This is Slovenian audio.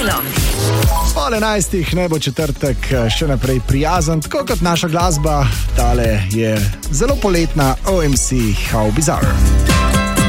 Danilom. Pol 11 naj bo četrtek še naprej prijazen, tako kot naša glasba. Tale je zelo poletna OMC How Bizarre.